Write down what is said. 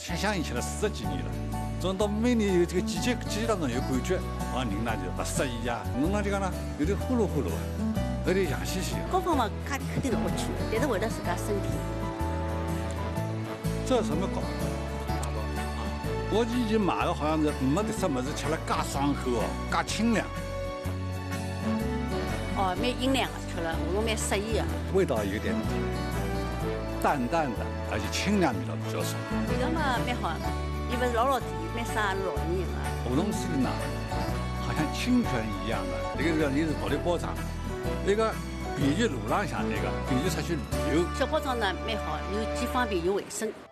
响应起来40几年了。总到每年有这个季节当中有感觉，人呢就不适宜啊，弄了就讲呢有点呼噜呼噜，有点痒兮兮。 高方嘛，肯定是会去，但是为了自家身体。 这有什么搞？我以前买的好像是没得什么是吃了介爽口哦，介清凉。 哦，蛮营养的，吃了我蛮适宜的。 味道有点淡淡的，而且清凉味道比较少。 味道嘛蛮好，又不是老甜，蛮适合老年人的。 梧桐水呢，好像清泉一样的，这个你是独立包装，那个便于路浪向那个，便于出去旅游。 小包装呢蛮好，又既方便又卫生。